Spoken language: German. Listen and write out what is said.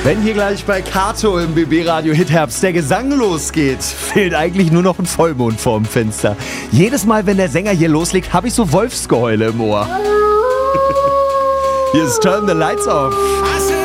Wenn hier gleich bei Kato im BB-Radio Hitherbst der Gesang losgeht, fehlt eigentlich nur noch ein Vollmond vorm Fenster. Jedes Mal, wenn der Sänger hier loslegt, habe ich so Wolfsgeheule im Ohr. Hier ist Turn the Lights Off.